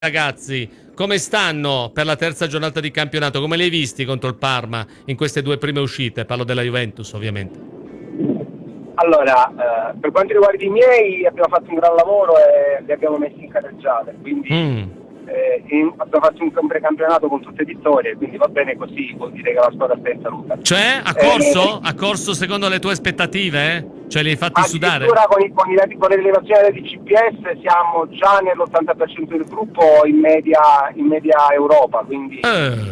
ragazzi, come stanno per la terza giornata di campionato? Come li hai visti contro il Parma in queste due prime uscite? Parlo della Juventus, ovviamente. Allora, per quanto riguarda i miei, abbiamo fatto un gran lavoro e li abbiamo messi in carreggiata, quindi abbiamo fatto un precampionato con tutte vittorie, quindi va bene così, vuol dire che la squadra sta in salute. Cioè, ha corso? Ha corso secondo le tue aspettative? Cioè, li hai fatti sudare? Addirittura con l'elevazione del CPS siamo già nell'80% del gruppo in media Europa, quindi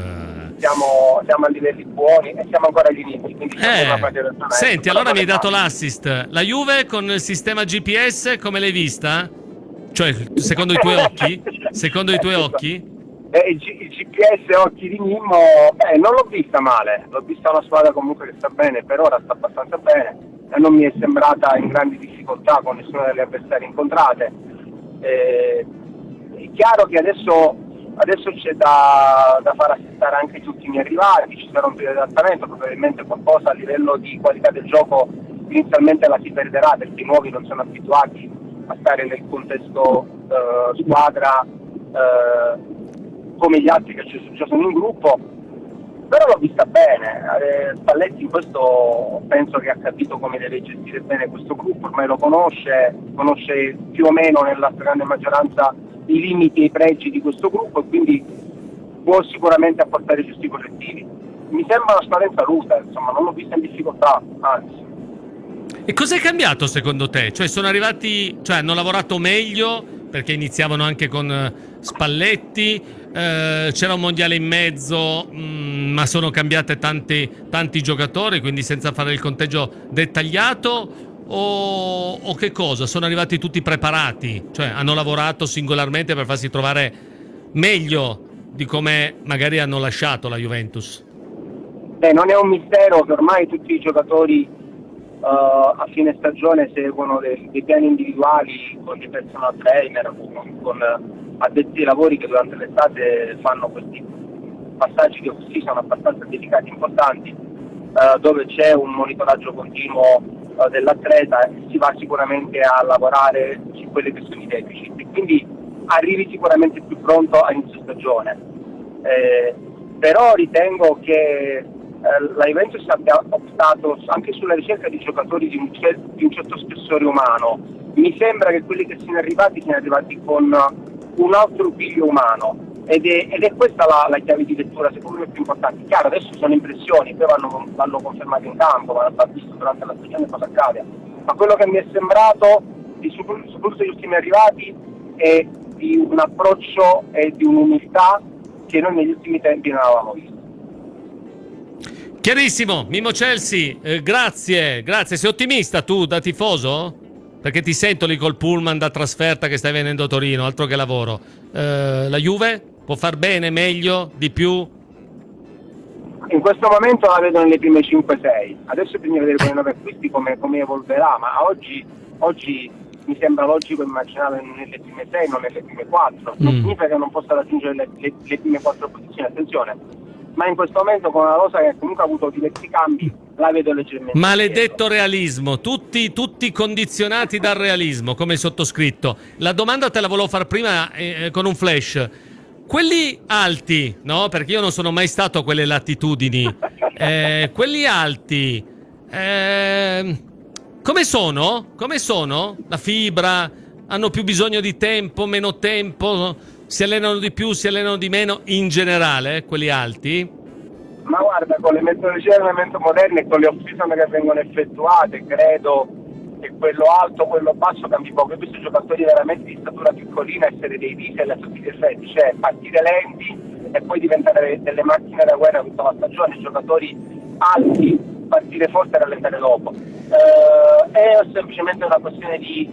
siamo a livelli buoni e siamo ancora agli inizi. Quindi senti, allora mi hai dato l'assist. La Juve con il sistema GPS come l'hai vista? Cioè, secondo i tuoi occhi? Secondo i tuoi occhi? Il GPS occhi di Mimmo, non l'ho vista male, l'ho vista una squadra comunque che sta bene, per ora sta abbastanza bene e non mi è sembrata in grandi difficoltà con nessuna delle avversarie incontrate. È chiaro che adesso c'è da far assestare anche gli ultimi arrivati, ci sarà un periodo di adattamento, probabilmente qualcosa a livello di qualità del gioco inizialmente la si perderà perché i nuovi non sono abituati a stare nel contesto squadra come gli altri che già sono in gruppo, però l'ho vista bene. Spalletti in questo penso che ha capito come deve gestire bene questo gruppo, ormai lo conosce più o meno nella stragrande maggioranza i limiti e i pregi di questo gruppo e quindi può sicuramente apportare i giusti correttivi. Mi sembra una squadra in salute, insomma, non l'ho vista in difficoltà, anzi. E cos'è cambiato secondo te? Cioè sono arrivati, cioè hanno lavorato meglio perché iniziavano anche con Spalletti, c'era un mondiale in mezzo, ma sono cambiate tanti giocatori, quindi senza fare il conteggio dettagliato o che cosa? Sono arrivati tutti preparati, cioè hanno lavorato singolarmente per farsi trovare meglio di come magari hanno lasciato la Juventus? Non è un mistero che ormai tutti i giocatori a fine stagione seguono dei piani individuali con dei personal trainer, con addetti ai lavori che durante l'estate fanno questi passaggi che così sono abbastanza delicati e importanti, dove c'è un monitoraggio continuo dell'atleta e si va sicuramente a lavorare su quelli che sono i deficit e quindi arrivi sicuramente più pronto a inizio stagione. Però ritengo che la Juventus abbia optato anche sulla ricerca di giocatori di un certo spessore umano. Mi sembra che quelli che siano arrivati con un altro figlio umano ed è questa la chiave di lettura secondo me più importante. Chiaro, adesso sono impressioni, poi vanno confermate in campo, vanno visto durante la stagione cosa accade, ma quello che mi è sembrato soprattutto degli ultimi arrivati è di un approccio e di un'umiltà che noi negli ultimi tempi non avevamo visto. Chiarissimo, Mimmo Chelsea, grazie. Sei ottimista tu da tifoso? Perché ti sento lì col pullman da trasferta che stai venendo a Torino, altro che lavoro. La Juve può far bene, meglio, di più? In questo momento la vedo nelle prime 5-6, adesso bisogna vedere con i nuovi acquisti come evolverà, ma oggi mi sembra logico immaginare nelle prime 6, non nelle prime 4, non significa che non possa raggiungere le prime 4 posizioni, attenzione. Ma in questo momento con una rosa che comunque ha avuto diversi cambi la vedo leggermente maledetto realismo, tutti condizionati dal realismo come il sottoscritto. La domanda te la volevo far prima con un flash. Quelli alti, no? Perché io non sono mai stato a quelle latitudini. Quelli alti come sono? La fibra? Hanno più bisogno di tempo, meno tempo? Si allenano di più, si allenano di meno in generale, quelli alti? Ma guarda, con le metodologie di allenamento moderne e con le off-season che vengono effettuate, credo che quello alto, quello basso cambi poco. Ho visto giocatori veramente di statura piccolina essere dei diesel a tutti gli effetti, cioè partire lenti e poi diventare delle macchine da guerra tutta la stagione, giocatori alti, partire forte e rallentare dopo. È semplicemente una questione di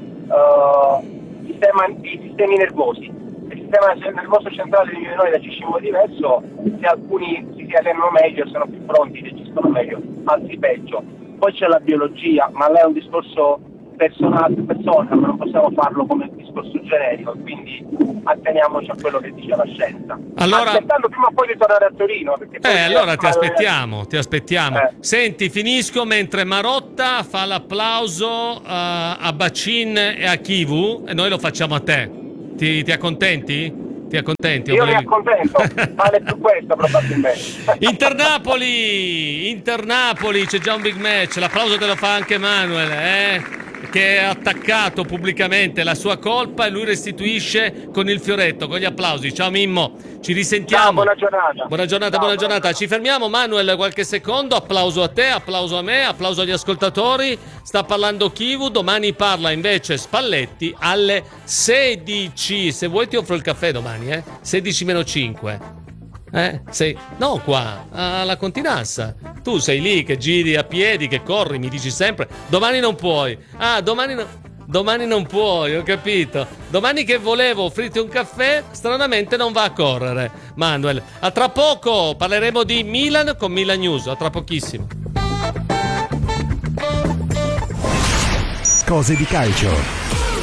sistemi nervosi. Il sistema nervoso centrale di noi reagisce in modo diverso, se alcuni si allenano meglio, sono più pronti, reagiscono meglio, altri peggio. Poi c'è la biologia, ma lei è un discorso persona, ma non possiamo farlo come un discorso generico, quindi atteniamoci a quello che dice la scienza. Allora, aspettando prima o poi di tornare a Torino. Perché allora ti aspettiamo. Senti, finisco mentre Marotta fa l'applauso a Bacin e a Kivu e noi lo facciamo a te. Ti accontenti? Ti accontenti? Io mi accontento, vale più questo probabilmente. Inter-Napoli, c'è già un big match, l'applauso te lo fa anche Manuel, che ha attaccato pubblicamente la sua colpa e lui restituisce con il fioretto, con gli applausi. Ciao Mimmo, ci risentiamo. Ciao, buona giornata. Buona giornata. Ci fermiamo, Manuel, qualche secondo. Applauso a te, applauso a me, applauso agli ascoltatori. Sta parlando Kivu, domani parla invece Spalletti alle 16. Se vuoi ti offro il caffè domani, 16 meno 5. No, qua alla Continassa. Tu sei lì che giri a piedi, che corri, mi dici sempre domani non puoi. Domani non puoi, ho capito. Domani che volevo offrirti un caffè, stranamente non va a correre. Manuel, a tra poco parleremo di Milan con Milan News, a tra pochissimo. Cose di calcio.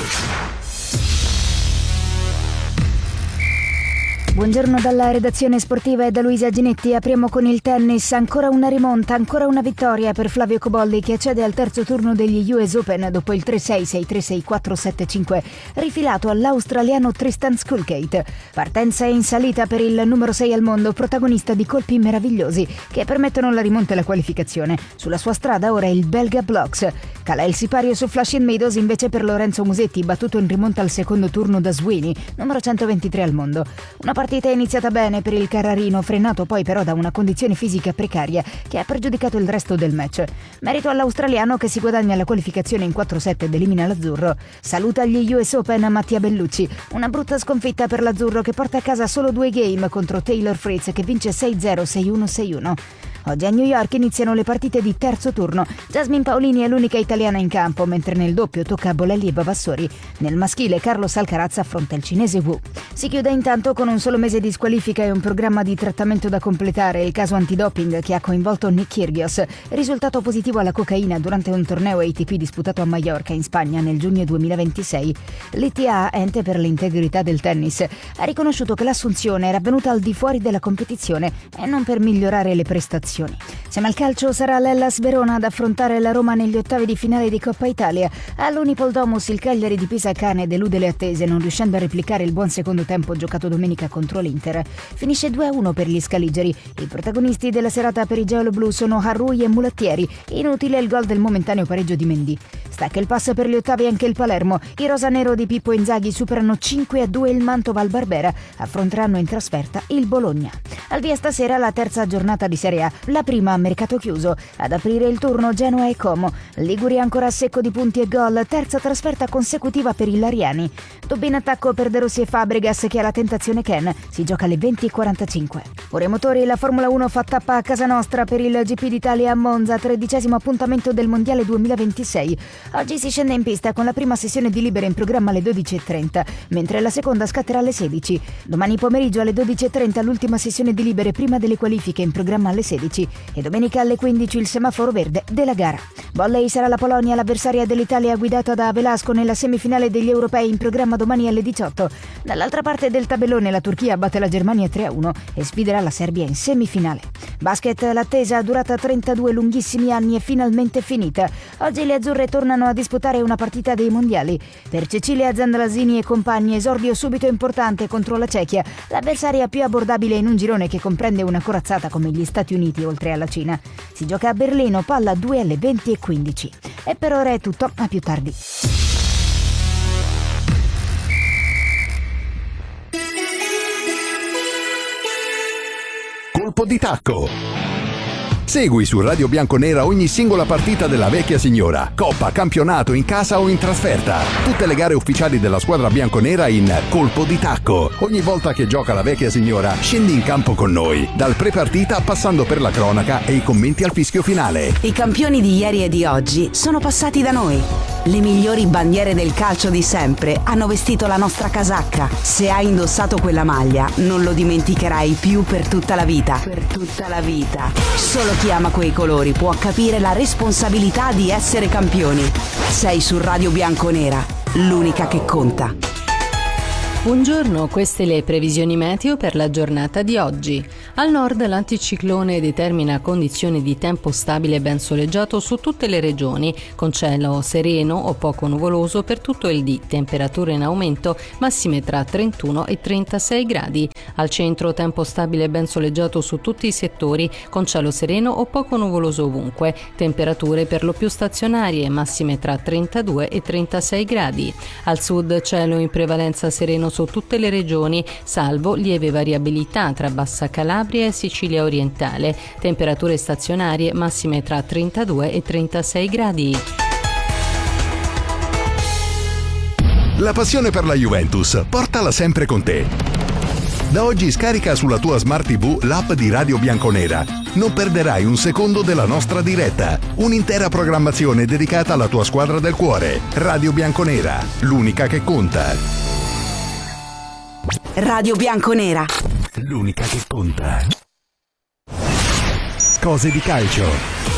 Buongiorno dalla redazione sportiva e da Luisa Ginetti. Apriamo con il tennis. Ancora una rimonta, ancora una vittoria per Flavio Cobolli, che accede al terzo turno degli US Open dopo il 3-6, 6-3, 6-4, 7-5 rifilato all'australiano Tristan Skulkate. Partenza in salita per il numero 6 al mondo, protagonista di colpi meravigliosi che permettono la rimonta e la qualificazione. Sulla sua strada ora il belga Blocks. Cala il sipario su Flushing Meadows invece per Lorenzo Musetti, battuto in rimonta al secondo turno da Sweeney, numero 123 al mondo. Una partita iniziata bene per il Carrarino, frenato poi però da una condizione fisica precaria che ha pregiudicato il resto del match. Merito all'australiano, che si guadagna la qualificazione in 4-7 ed elimina l'azzurro. Saluta gli US Open Mattia Bellucci. Una brutta sconfitta per l'azzurro, che porta a casa solo 2 game contro Taylor Fritz, che vince 6-0, 6-1, 6-1. Oggi a New York iniziano le partite di terzo turno. Jasmine Paolini è l'unica italiana in campo, mentre nel doppio tocca a Bolelli e Bavassori. Nel maschile Carlos Alcaraz affronta il cinese Wu. Si chiude intanto con un solo mese di squalifica e un programma di trattamento da completare, il caso antidoping che ha coinvolto Nick Kyrgios, risultato positivo alla cocaina durante un torneo ATP disputato a Mallorca in Spagna nel giugno 2026. L'ITA, ente per l'integrità del tennis, ha riconosciuto che l'assunzione era avvenuta al di fuori della competizione e non per migliorare le prestazioni. Siamo al calcio, sarà l'Hellas Verona ad affrontare la Roma negli ottavi di finale di Coppa Italia. All'Unipol Domus il Cagliari di Pisa Cane delude le attese, non riuscendo a replicare il buon secondo tempo giocato domenica contro l'Inter. Finisce 2-1 per gli scaligeri. I protagonisti della serata per i giallo-blu sono Harrui e Mulattieri. Inutile il gol del momentaneo pareggio di Mendy. Stacca il passo per gli ottavi anche il Palermo. I rosanero di Pippo Inzaghi superano 5-2 il Mantova al Barbera. Affronteranno in trasferta il Bologna. Al via stasera la terza giornata di Serie A, la prima a mercato chiuso. Ad aprire il turno Genoa e Como. Liguri ancora a secco di punti e gol, terza trasferta consecutiva per i Lariani. Dubbi in attacco per De Rossi e Fabregas, che ha la tentazione Ken. Si gioca alle 20:45. Ora i motori, la Formula 1 fa tappa a casa nostra per il GP d'Italia a Monza, 13° appuntamento del Mondiale 2026. Oggi si scende in pista con la prima sessione di libere in programma alle 12:30, mentre la seconda scatterà alle 16. Domani pomeriggio alle 12:30 l'ultima sessione di libere prima delle qualifiche in programma alle 16 e domenica alle 15 il semaforo verde della gara. Volley, sarà la Polonia l'avversaria dell'Italia guidata da Velasco nella semifinale degli europei in programma domani alle 18. Dall'altra parte del tabellone la Turchia batte la Germania 3-1 e sfiderà la Serbia in semifinale. Basket, l'attesa durata 32 lunghissimi anni è finalmente finita. Oggi le azzurre tornano a disputare una partita dei mondiali. Per Cecilia Zandalasini e compagni, esordio subito importante contro la Cechia, l'avversaria più abbordabile in un girone che comprende una corazzata come gli Stati Uniti oltre alla Cina. Si gioca a Berlino, palla 2 alle 20:15. E per ora è tutto, a più tardi. Colpo di tacco. Segui su Radio Bianconera ogni singola partita della vecchia signora, coppa, campionato, in casa o in trasferta. Tutte le gare ufficiali della squadra bianconera in Colpo di tacco. Ogni volta che gioca la vecchia signora, scendi in campo con noi, dal pre-partita passando per la cronaca e i commenti al fischio finale. I campioni di ieri e di oggi sono passati da noi. Le migliori bandiere del calcio di sempre hanno vestito la nostra casacca. Se hai indossato quella maglia, non lo dimenticherai più per tutta la vita. Per tutta la vita. Solo chi ama quei colori può capire la responsabilità di essere campioni. Sei su Radio Bianconera, l'unica che conta. Buongiorno, queste le previsioni meteo per la giornata di oggi. Al nord l'anticiclone determina condizioni di tempo stabile e ben soleggiato su tutte le regioni, con cielo sereno o poco nuvoloso per tutto il dì, temperature in aumento, massime tra 31 e 36 gradi. Al centro tempo stabile e ben soleggiato su tutti i settori, con cielo sereno o poco nuvoloso ovunque, temperature per lo più stazionarie, massime tra 32 e 36 gradi. Al sud cielo in prevalenza sereno su tutte le regioni, salvo lieve variabilità tra Bassa Calabria e Sicilia orientale, temperature stazionarie massime tra 32 e 36 gradi. La passione per la Juventus, portala sempre con te. Da oggi scarica sulla tua Smart TV l'app di Radio Bianconera. Non perderai un secondo della nostra diretta. Un'intera programmazione dedicata alla tua squadra del cuore. Radio Bianconera, l'unica che conta. Radio Bianconera. L'unica che conta. Cose di calcio.